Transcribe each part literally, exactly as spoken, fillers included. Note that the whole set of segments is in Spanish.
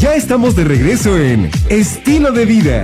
Ya estamos de regreso en Estilo de Vida.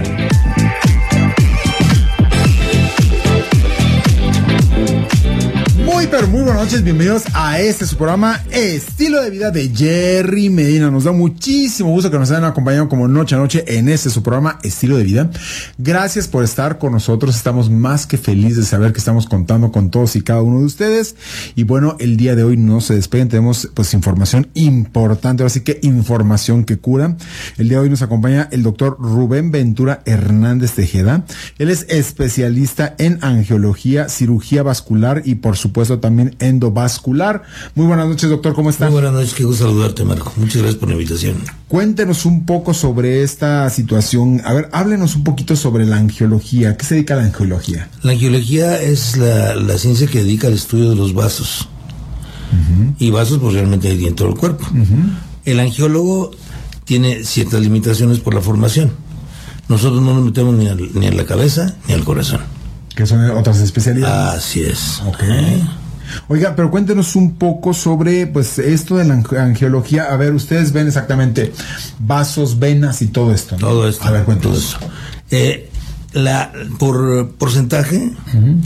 Muy pero muy buenas noches, bienvenidos a este su programa Estilo de Vida de Jerry Medina. Nos da muchísimo gusto que nos hayan acompañado como noche a noche en este su programa Estilo de Vida. Gracias por estar con nosotros, estamos más que felices de saber que estamos contando con todos y cada uno de ustedes. Y bueno, el día de hoy no se despeguen, tenemos pues información importante, así que información que cura. El día de hoy nos acompaña el doctor Rubén Ventura Hernández Tejeda. Él es especialista en angiología, cirugía vascular y por supuesto también endovascular. Muy buenas noches, doctor, ¿cómo está? Muy buenas noches, qué gusto saludarte, Marco. Muchas gracias por la invitación. Cuéntenos un poco sobre esta situación. A ver, háblenos un poquito sobre la angiología. ¿Qué se dedica a la angiología? La angiología es la, la ciencia que dedica al estudio de los vasos. Uh-huh. Y vasos, pues realmente hay dentro del cuerpo. Uh-huh. El angiólogo tiene ciertas limitaciones por la formación. Nosotros no nos metemos ni, al, ni en la cabeza ni al corazón. Que son otras especialidades. Así es. Okay. ¿Eh? Oiga, pero cuéntenos un poco sobre, pues, esto de la angiología. A ver, ustedes ven exactamente vasos, venas y todo esto, ¿no? Todo esto. A ver, cuéntenos. Eh, la, por porcentaje, uh-huh.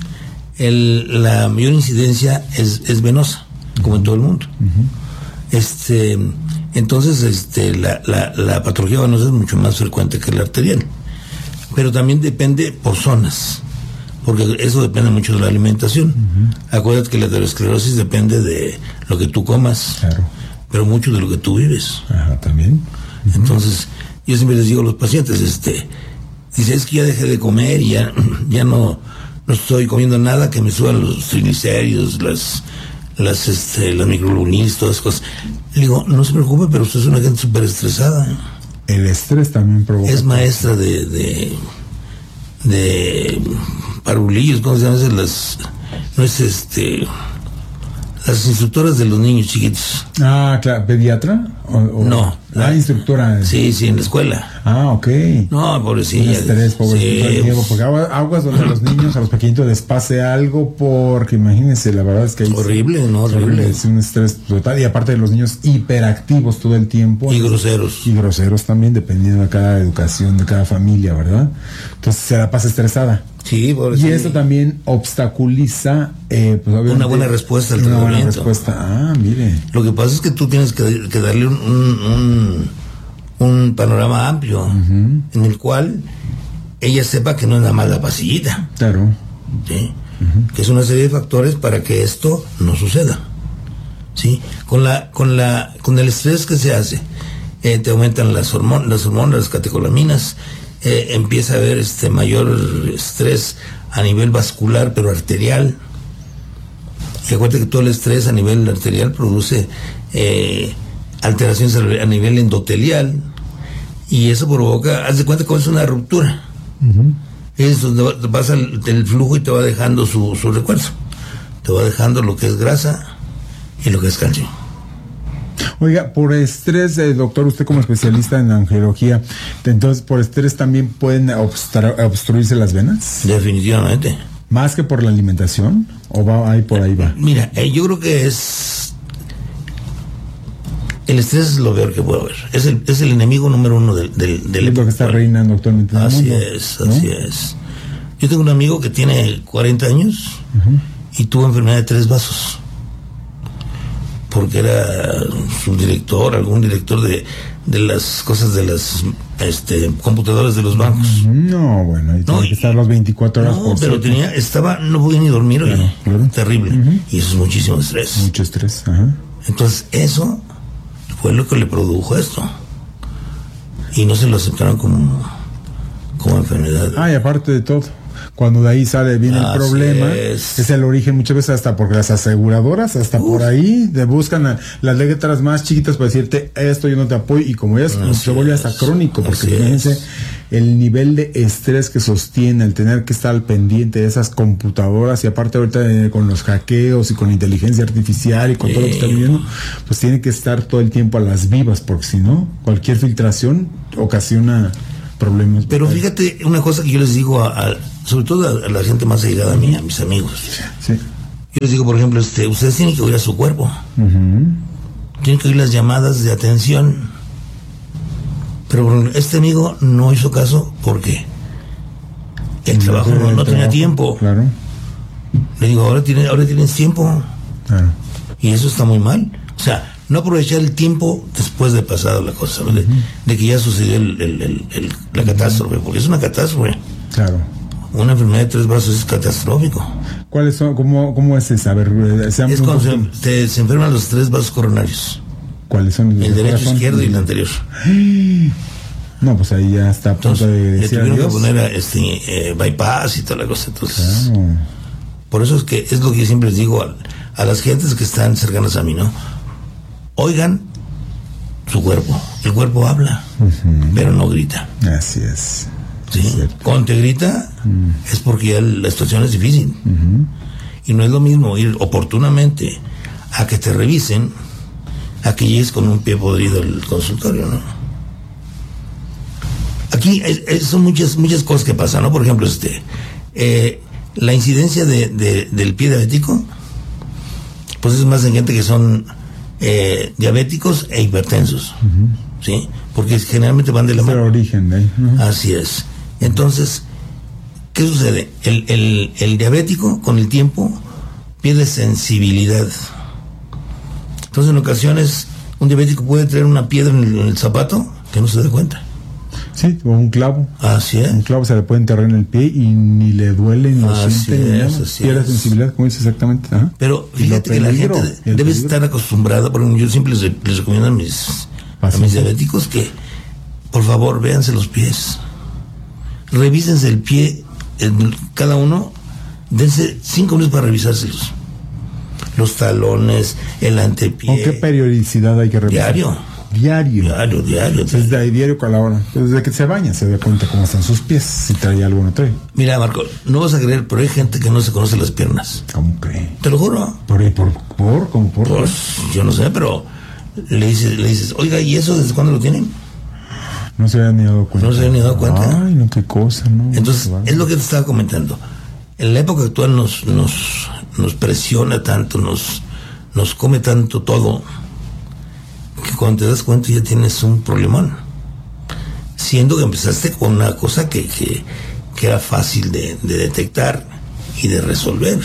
el, la mayor incidencia es, es venosa, uh-huh. como en todo el mundo. Uh-huh. Este, entonces, este, la, la, la patología venosa es mucho más frecuente que la arterial. Pero también depende por zonas, porque eso depende mucho de la alimentación. Uh-huh. Acuérdate que la aterosclerosis depende de lo que tú comas, claro. pero mucho de lo que tú vives. Ajá, también. Uh-huh. Entonces, yo siempre les digo a los pacientes, este, dice, es que ya dejé de comer y ya, ya no, no estoy comiendo nada que me suban los triglicéridos, las, las, este, las microglobulinas, todas esas cosas. Le digo, no se preocupe, pero usted es una gente súper estresada. El estrés también provoca. Es maestra de, de, de parvulillos, ¿cómo se llaman? Las, no es este, las instructoras de los niños chiquitos. Ah, claro, ¿pediatra? O, o no. La, la instructora. Sí, sí, en la escuela. Ah, ok. No, pobrecilla. Un estrés, pobrecito. Sí, porque aguas donde a los niños, a los pequeñitos les pase algo, porque imagínense, la verdad es que... Horrible, no, horrible. horrible. Es un estrés total, y aparte de los niños hiperactivos todo el tiempo. Y groseros. Y groseros también, dependiendo de cada educación, de cada familia, ¿verdad? Entonces se la pasa estresada. Sí, y esto también obstaculiza eh, pues, una buena respuesta al una tratamiento. Buena respuesta. Ah, mire. Lo que pasa es que tú tienes que, que darle un, un, un, un panorama amplio, uh-huh. en el cual ella sepa que no es nada más la pastillita. Claro. ¿Sí? Uh-huh. Que es una serie de factores para que esto no suceda. ¿Sí? Con la, con la, con el estrés que se hace, eh, te aumentan las hormonas, las hormonas, las catecolaminas. Eh, empieza a haber este mayor estrés a nivel vascular, pero arterial. Y acuérdate que todo el estrés a nivel arterial produce eh, alteraciones a nivel endotelial, y eso provoca, haz de cuenta que es una ruptura. Uh-huh. Es donde pasa el, el flujo y te va dejando su, su recuerdo. Te va dejando lo que es grasa y lo que es calcio. Oiga, por estrés, eh, doctor, usted como especialista en angiología, entonces por estrés también pueden obstru- obstruirse las venas. Definitivamente. ¿Más que por la alimentación? ¿O va ahí por ahí va? Mira, eh, yo creo que es... El estrés es lo peor que puede haber. Es el, es el enemigo número uno del... del, del es lo que está reinando actualmente en el así mundo. es, así ¿no? es. Yo tengo un amigo que tiene cuarenta años uh-huh. y tuvo enfermedad de tres vasos. Porque era su director, algún director de, de las cosas de las este, computadoras de los bancos. No, bueno, y no, tiene que estar las veinticuatro horas no, por pero cierto. tenía, estaba, no podía ni dormir, claro, oye, claro. terrible. Uh-huh. Y eso es muchísimo estrés. Mucho estrés, ajá. Entonces, eso fue lo que le produjo esto. Y no se lo aceptaron como, como enfermedad. Ah, y aparte de todo, cuando de ahí sale bien el problema, es. es el origen muchas veces hasta porque las aseguradoras, hasta Uf. por ahí, te buscan a, las letras más chiquitas para decirte esto yo no te apoyo, y como ya se, se vuelve hasta crónico, porque fíjense el nivel de estrés que sostiene el tener que estar al pendiente de esas computadoras, y aparte ahorita eh, con los hackeos y con la inteligencia artificial y con sí. todo lo que está viviendo, pues tiene que estar todo el tiempo a las vivas, porque si no, cualquier filtración ocasiona problemas. Pero fíjate una cosa que yo les digo a, a sobre todo a, a la gente más allegada a mí, a mis amigos. Sí. Yo les digo, por ejemplo, este, ustedes tienen que oír a su cuerpo. Uh-huh. Tienen que oír las llamadas de atención. Pero este amigo no hizo caso porque el trabajo no, no tenía tiempo. Claro. Le digo, ahora, tiene, ahora tienes tiempo. Claro. Y eso está muy mal. O sea, no aprovechar el tiempo después de pasado la cosa, ¿no? de, uh-huh. de que ya sucedió el, el, el, el, la catástrofe, porque es una catástrofe. Claro. Una enfermedad de tres brazos es catastrófico. ¿Cuáles son? ¿Cómo, cómo es esa? A ver, es cuando se, te, se enferman los tres vasos coronarios. ¿Cuáles son? El derecho, corazón? Izquierdo y el anterior. No, pues ahí ya está a punto Entonces, de decir le tuvieron adiós. que poner a, este, eh, bypass y toda la cosa. Entonces, claro. Por eso es que es lo que yo siempre les digo a, a las gentes que están cercanas a mí, ¿no? Oigan su cuerpo. El cuerpo habla, uh-huh. pero no grita. Así es. ¿Sí? Es Cuando te grita, uh-huh. es porque ya la situación es difícil. Uh-huh. Y no es lo mismo ir oportunamente a que te revisen, a que llegues con un pie podrido al consultorio, ¿no? Aquí es, es, son muchas muchas cosas que pasan, ¿no? Por ejemplo, este eh, la incidencia de, de, del pie diabético, pues es más en gente que son eh, diabéticos e hipertensos, uh-huh. ¿sí? Porque generalmente van de la mano. Es el origen de ahí. Uh-huh. Así es. Entonces, ¿qué sucede? El, el, el diabético, con el tiempo, pierde sensibilidad. Entonces, en ocasiones, un diabético puede traer una piedra en el, en el zapato que no se dé cuenta. Sí, o un clavo. Así es. Un clavo se le puede enterrar en el pie y ni le duele, ni lo así siente, es, ni así pierde es. sensibilidad, como dices exactamente. Ajá. Pero fíjate que la gente debe peligro. estar acostumbrada, porque yo siempre les, les recomiendo a mis, a mis diabéticos que, por favor, véanse los pies. Revísense el pie, el, cada uno, dense cinco minutos para revisárselos. Los talones, el antepié. ¿Con qué periodicidad hay que revisar? Diario. Diario. Diario, diario. Desde ahí, diario con la hora. Desde que se baña se da cuenta cómo están sus pies, si trae algo o no trae. Mira, Marco, no vas a creer, pero hay gente que no se conoce las piernas. ¿Cómo cree? Te lo juro. ¿Por? ¿Por? ¿Por? ¿Cómo por? Pues, yo no sé, pero le dices, le dices, oiga, ¿y eso desde cuándo lo tienen? No se había ni dado cuenta. No se había ni dado cuenta. Ay, no, qué cosa, ¿no? Entonces, es lo que te estaba comentando. En la época actual nos, nos, nos presiona tanto, nos, nos come tanto todo, que cuando te das cuenta ya tienes un problemón. Siendo que empezaste con una cosa que, que, que era fácil de, de detectar y de resolver.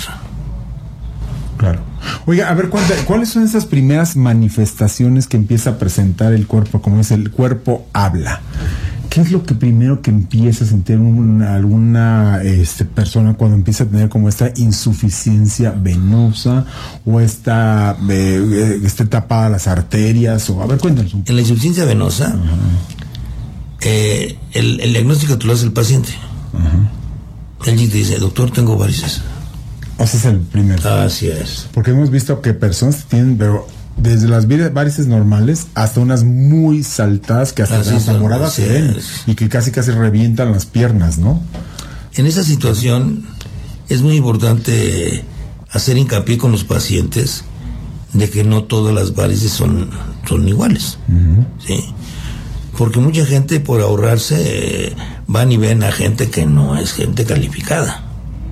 Claro. Oiga, a ver, cuenta, ¿cuáles son esas primeras manifestaciones que empieza a presentar el cuerpo? Como es el cuerpo habla. ¿Qué es lo que primero que empieza a sentir una, alguna este, persona cuando empieza a tener como esta insuficiencia venosa o esta eh, esté tapada las arterias? O a ver, cuéntanos un poco. En la insuficiencia venosa, uh-huh. eh, el, el diagnóstico tú lo hace el paciente. Uh-huh. Él te dice, doctor, tengo varices. O sea, es el primero. Así es. Porque hemos visto que personas tienen, pero desde las varices normales hasta unas muy saltadas que hasta las moradas se ven y que casi casi revientan las piernas, ¿no? En esa situación es muy importante hacer hincapié con los pacientes de que no todas las varices son, son iguales, uh-huh. ¿sí? Porque mucha gente, por ahorrarse, eh, van y ven a gente que no es gente calificada.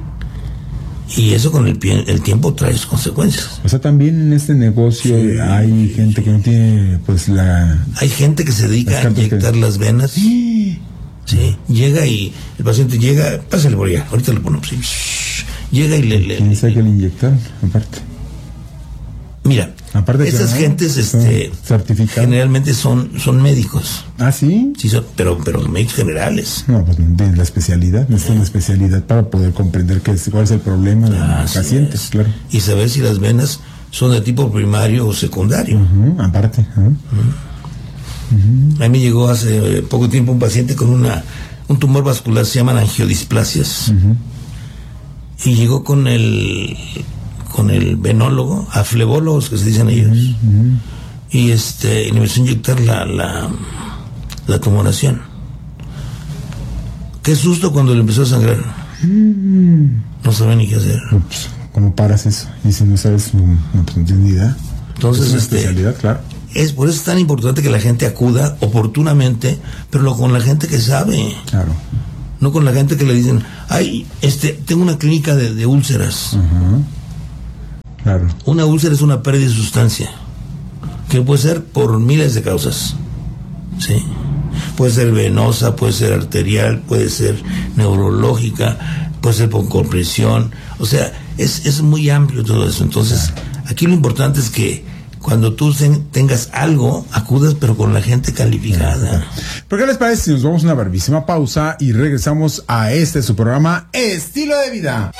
Y eso con el, pie, el tiempo trae sus consecuencias. O sea, también en este negocio sí, hay gente que no tiene, pues, la... Hay gente que se dedica a inyectar que... las venas. Sí. Sí. Llega y el paciente llega, pásale por allá, ahorita lo ponemos. Sí. Llega y le... le ¿Quién sabe que le inyectan, aparte? Mira, aparte esas gentes este, generalmente son, son médicos. ¿Ah, sí? Sí, son, pero, pero médicos generales. No, pues tienen la especialidad, necesitan la especialidad para poder comprender qué es, cuál es el problema del paciente, claro. Y saber si las venas son de tipo primario o secundario. Uh-huh, aparte. Uh-huh. Uh-huh. A mí me llegó hace poco tiempo un paciente con una un tumor vascular, se llaman angiodisplasias. Uh-huh. Y llegó con el... con el venólogo, a flebólogos que se dicen ellos, uh-huh. y este y le empezó a inyectar la, la la tumoración. Qué susto cuando le empezó a sangrar. Uh-huh. No sabía ni qué hacer. Ups, ¿cómo paras eso? Y si no sabes, no, no tienes ni idea. Entonces, es una este, especialidad, claro. Es por eso es tan importante que la gente acuda oportunamente, pero lo, con la gente que sabe. Claro. No con la gente que le dicen, ay, este, tengo una clínica de, de úlceras. Uh-huh. Claro. Una úlcera es una pérdida de sustancia que puede ser por miles de causas, ¿sí? puede ser venosa, puede ser arterial, puede ser neurológica, puede ser por compresión, o sea, es, es muy amplio todo eso. Entonces, aquí lo importante es que cuando tú tengas algo, acudas pero con la gente calificada. ¿Pero qué les parece si nos vamos a una brevísima pausa y regresamos a este su programa Estilo de Vida?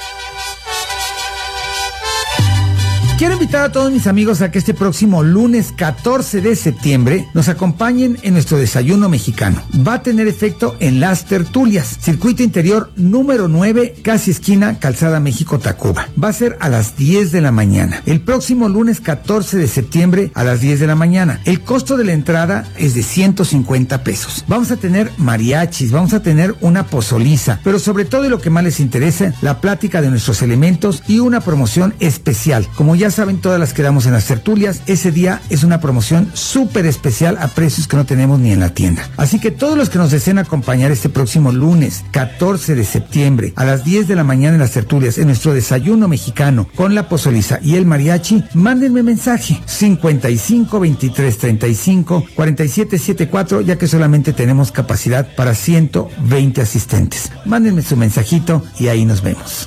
Quiero invitar a todos mis amigos a que este próximo lunes catorce de septiembre nos acompañen en nuestro desayuno mexicano. Va a tener efecto en Las Tertulias, circuito interior número nueve, casi esquina Calzada México-Tacuba. Va a ser a las diez de la mañana. El próximo lunes catorce de septiembre a las diez de la mañana. El costo de la entrada es de ciento cincuenta pesos. Vamos a tener mariachis, vamos a tener una pozoliza, pero sobre todo y lo que más les interesa, la plática de nuestros elementos y una promoción especial. Como ya saben, todas las que damos en las tertulias, ese día es una promoción súper especial a precios que no tenemos ni en la tienda. Así que todos los que nos deseen acompañar este próximo lunes catorce de septiembre a las diez de la mañana en las tertulias, en nuestro desayuno mexicano con la pozoliza y el mariachi, mándenme mensaje cincuenta y cinco, veintitrés, treinta y cinco, cuarenta y siete, setenta y cuatro, ya que solamente tenemos capacidad para ciento veinte asistentes. Mándenme su mensajito y ahí nos vemos.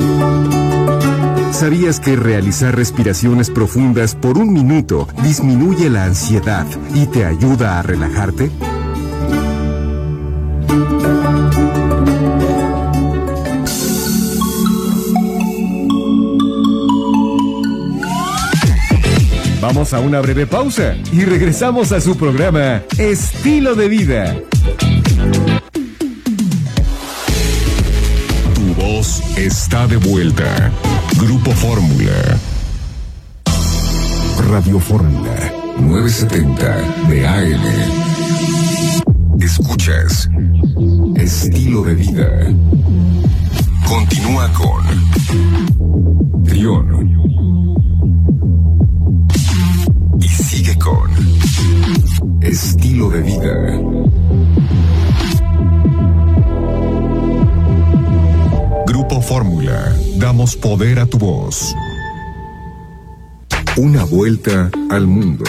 ¿Sabías que realizar respiraciones profundas por un minuto disminuye la ansiedad y te ayuda a relajarte? Vamos a una breve pausa y regresamos a su programa Estilo de Vida. Tu voz está de vuelta. Grupo Fórmula. Radio Fórmula novecientos setenta de A M. Escuchas Estilo de Vida. Continúa con Trión. Y sigue con Estilo de Vida. Grupo Fórmula. Damos poder a tu voz. Una vuelta al mundo.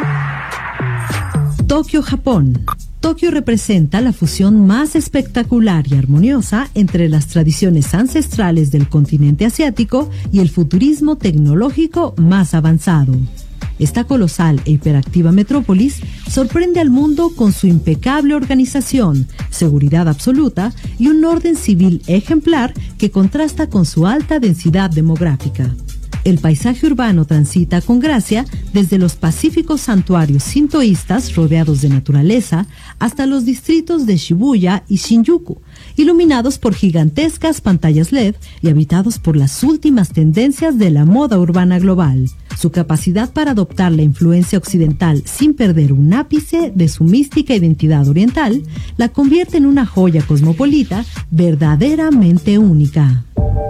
Tokio, Japón. Tokio representa la fusión más espectacular y armoniosa entre las tradiciones ancestrales del continente asiático y el futurismo tecnológico más avanzado. Esta colosal e hiperactiva metrópolis sorprende al mundo con su impecable organización, seguridad absoluta y un orden civil ejemplar que contrasta con su alta densidad demográfica. El paisaje urbano transita con gracia desde los pacíficos santuarios sintoístas rodeados de naturaleza hasta los distritos de Shibuya y Shinjuku, iluminados por gigantescas pantallas L E D y habitados por las últimas tendencias de la moda urbana global. Su capacidad para adoptar la influencia occidental sin perder un ápice de su mística identidad oriental la convierte en una joya cosmopolita verdaderamente única.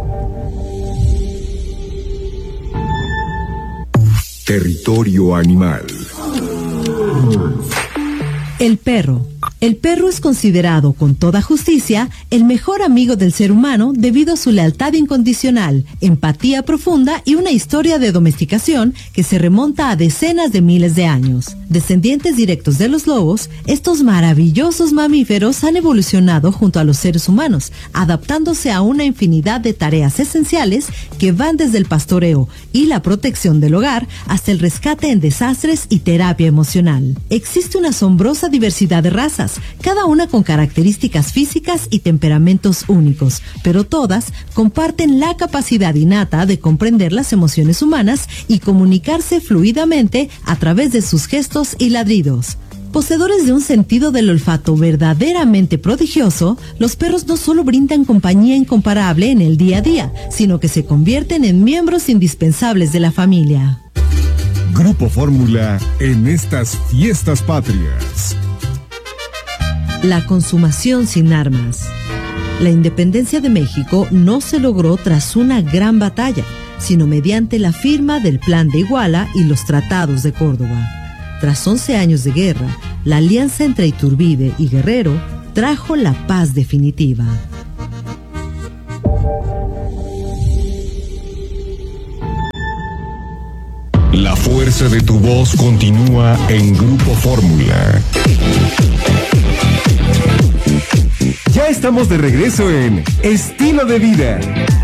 Territorio animal. El perro. El perro es considerado con toda justicia el mejor amigo del ser humano debido a su lealtad incondicional, empatía profunda y una historia de domesticación que se remonta a decenas de miles de años. Descendientes directos de los lobos, estos maravillosos mamíferos han evolucionado junto a los seres humanos, adaptándose a una infinidad de tareas esenciales que van desde el pastoreo y la protección del hogar hasta el rescate en desastres y terapia emocional. Existe una asombrosa diversidad de razas, cada una con características físicas y temperamentos únicos, pero todas comparten la capacidad innata de comprender las emociones humanas y comunicarse fluidamente a través de sus gestos y ladridos. Poseedores de un sentido del olfato verdaderamente prodigioso, los perros no solo brindan compañía incomparable en el día a día, sino que se convierten en miembros indispensables de la familia. Grupo Fórmula en estas fiestas patrias. La consumación sin armas. La independencia de México no se logró tras una gran batalla, sino mediante la firma del Plan de Iguala y los Tratados de Córdoba. Tras once años de guerra, la alianza entre Iturbide y Guerrero trajo la paz definitiva. La fuerza de tu voz continúa en Grupo Fórmula. estamos de regreso en Estilo de Vida.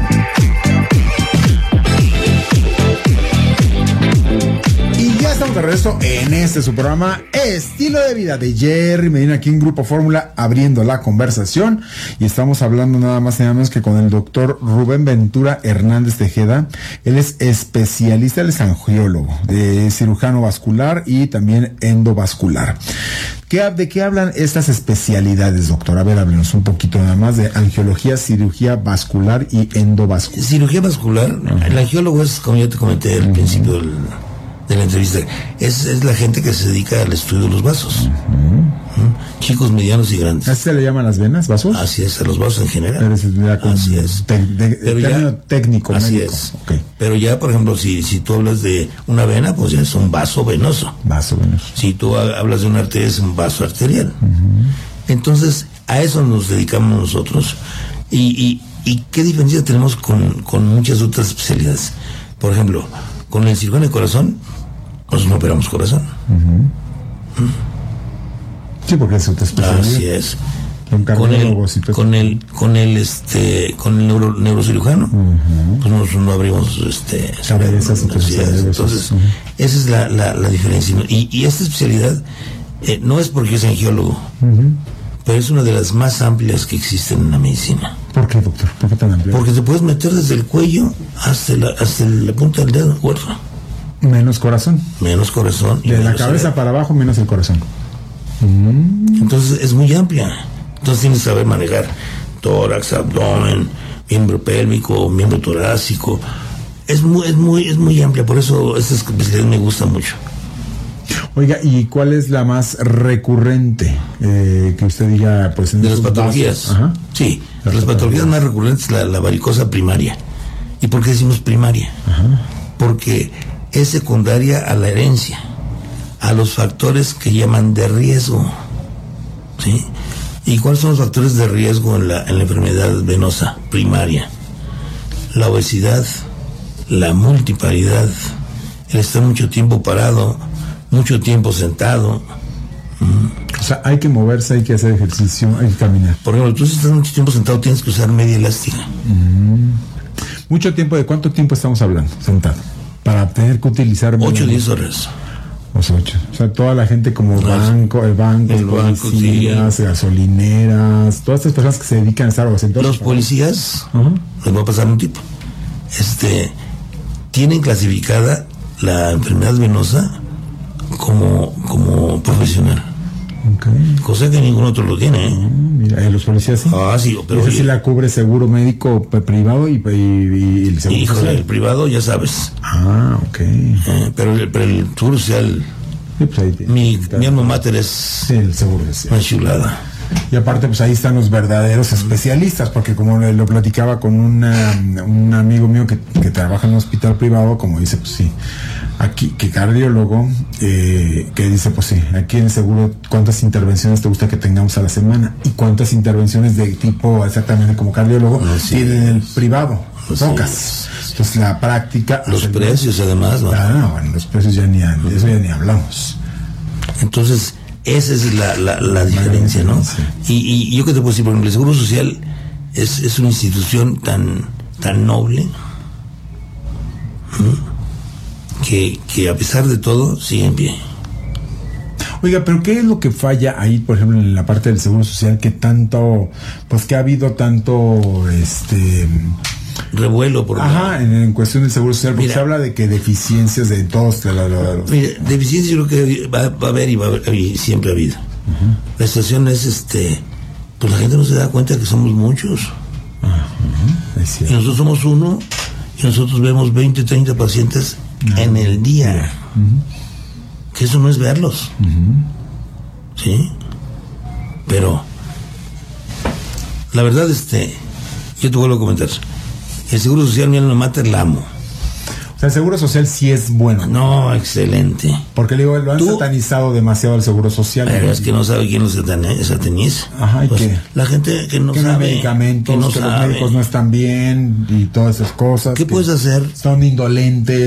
Y ya estamos de regreso en este su programa Estilo de Vida de Jerry Medina, aquí en Grupo Fórmula, abriendo la conversación. Y estamos hablando nada más y nada menos que con el doctor Rubén Ventura Hernández Tejeda. Él es especialista, él es angiólogo, de cirujano vascular y también endovascular. ¿Qué, ¿De qué hablan estas especialidades, doctor? A ver, háblenos un poquito nada más de angiología, cirugía vascular y endovascular. Cirugía vascular, uh-huh. El angiólogo es, como yo te comenté al uh-huh. principio del, de la entrevista, es, es la gente que se dedica al estudio de los vasos. Uh-huh. Uh-huh. Chicos, medianos y grandes. ¿Así se le llaman las venas, vasos? Así es, a los vasos en general. Pero es, ya con así es. Te, de, Pero término ya, técnico, así médico. es. Okay. Pero ya, por ejemplo, si, si tú hablas de una vena, pues ya es un vaso venoso. Vaso venoso. Si tú hablas de una arteria, es un vaso arterial. Uh-huh. Entonces, a eso nos dedicamos nosotros. Y, y, y qué diferencia tenemos con, con muchas otras especialidades. Por ejemplo, con el cirujano de corazón, nosotros no operamos corazón. Uh-huh. ¿Mm? Sí, porque es otra especialidad. Así es. Con el, con el, con el, este, con el neuro, neurocirujano, uh-huh. pues nosotros no abrimos, este, esas así es. Entonces, uh-huh. esa es la, la, la diferencia. Y, y esta especialidad eh, no es porque es angiólogo, uh-huh. pero es una de las más amplias que existen en la medicina. ¿Por qué, doctor? ¿Por qué tan amplia? Porque te puedes meter desde el cuello hasta la, hasta la punta del dedo, huerto. Menos corazón. Menos corazón. De la cabeza cerebro. Para abajo, menos el corazón. Mm. Entonces es muy amplia. Entonces tienes que saber manejar tórax, abdomen, miembro pélvico, miembro torácico. Es muy, es muy, es muy amplia. Por eso esta especialidad me gusta mucho. Oiga, ¿y cuál es la más recurrente eh, que usted diga? Pues en de las patologías. Ajá. Sí, las, las patologías más recurrentes es la, la varicosa primaria. ¿Y por qué decimos primaria? Ajá. Porque es secundaria a la herencia, a los factores que llaman de riesgo, ¿sí? ¿Y cuáles son los factores de riesgo en la, en la enfermedad venosa primaria? La obesidad, la multiparidad, el estar mucho tiempo parado, mucho tiempo sentado. Mm. O sea, hay que moverse, hay que hacer ejercicio, hay que caminar. Por ejemplo, tú si estás mucho tiempo sentado tienes que usar media elástica. Mm. Mucho tiempo, ¿de cuánto tiempo estamos hablando sentado? Para tener que utilizar... ocho o diez horas. O sea, ocho. O sea, toda la gente como banco, el banco, el banco, policías, sí. gasolineras, todas estas personas que se dedican a estar sentados. Los policías, uh-huh. les va a pasar un tipo. Este, tienen clasificada la enfermedad venosa como, como profesional. Okay. Cosa que ningún otro lo tiene, ¿eh? Uh, mira, ¿eh, los policías sí? Ah, sí, pero... Ese sí la cubre seguro médico privado y, y, y el seguro Híjole, social. El privado ya sabes. Ah, ok. Eh, pero, el, pero el seguro social... Sí, pues ahí, mi, mi alma mater es... Sí, el seguro social. Una chulada. Y aparte, pues ahí están los verdaderos especialistas, porque como lo platicaba con una, un amigo mío que, que trabaja en un hospital privado, como dice, pues sí, aquí, que cardiólogo, eh, que dice, pues sí, aquí en el seguro, ¿cuántas intervenciones te gusta que tengamos a la semana? ¿Y cuántas intervenciones de tipo, exactamente como cardiólogo, no, sí, tiene en el privado? Pues pocas. Sí. Entonces la práctica... Los el, precios además, ¿no? Ah, no, bueno, los precios ya ni, de eso ya ni hablamos. Entonces... esa es la, la, la diferencia, ¿no? Sí. Y, y yo que te puedo decir, por ejemplo, el Seguro Social es, es una institución tan, tan noble, ¿sí? que, que a pesar de todo sigue en pie. Oiga, pero ¿qué es lo que falla ahí, por ejemplo, en la parte del Seguro Social, que tanto, pues que ha habido tanto, este... revuelo por ajá, en, en cuestión del Seguro Social, porque mira, se habla de que deficiencias de todos la, la, la, los... mira, deficiencias yo creo que va, va a haber y va a haber y siempre ha habido. Uh-huh. La situación es este, pues la gente no se da cuenta que somos muchos. Uh-huh. Es y nosotros somos uno y nosotros vemos veinte, treinta pacientes uh-huh. en el día. Uh-huh. Que eso no es verlos. Uh-huh. ¿Sí? Pero la verdad, este, yo te vuelvo a comentar. El Seguro Social, mi alma mater, la amo. O sea, el Seguro Social sí es bueno. No, excelente. Porque le digo, lo han ¿Tú? satanizado demasiado el Seguro Social. Pero es que no sabe quién lo sataniza. Ajá, ¿y pues, qué? La gente que no que sabe. No hay medicamentos, que, no que sabe. Los médicos no están bien y todas esas cosas. ¿Qué puedes hacer? Son indolentes.